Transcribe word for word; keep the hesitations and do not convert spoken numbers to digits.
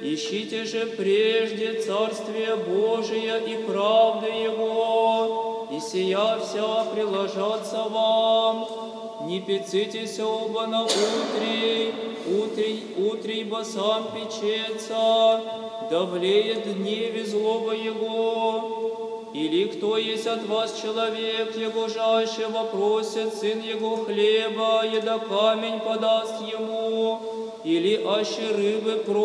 Ищите же прежде Царствие Божие и правды Его, и сия вся приложатся вам. Не пецитесь оба на утрей, утрей, утрей бо сам печется, да влеет дневе злого Его. Или кто есть от вас человек, его жаще вопросит сын его хлеба, и да камень подаст ему, или аще рыбы